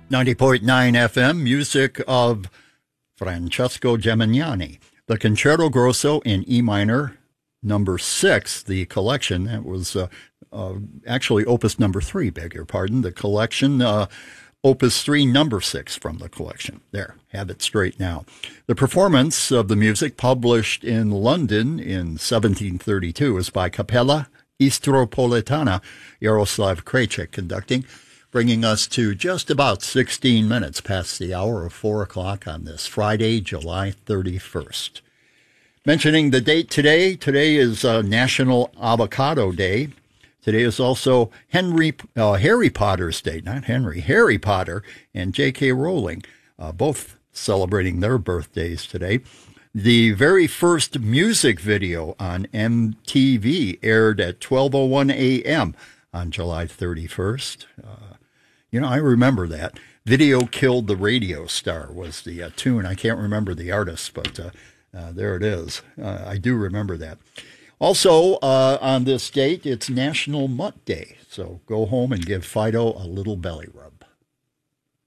90.9 FM, music of Francesco Gemignani. The Concerto Grosso in E minor, number 6, the collection. That was actually opus number 3, beg your pardon. The collection, opus 3, number 6 from the collection. There, have it straight now. The performance of the music, published in London in 1732, is by Capella Istropolitana, Jaroslav Krejcik conducting, bringing us to just about 16 minutes past the hour of 4 o'clock on this Friday, July 31st. Mentioning the date today is National Avocado Day. Today is also Harry Potter's Day, not Henry, Harry Potter and J.K. Rowling, both celebrating their birthdays today. The very first music video on MTV aired at 12:01 a.m. on July 31st. I remember that. Video Killed the Radio Star was the tune. I can't remember the artist, but there it is. I do remember that. Also, on this date, it's National Mutt Day. So go home and give Fido a little belly rub.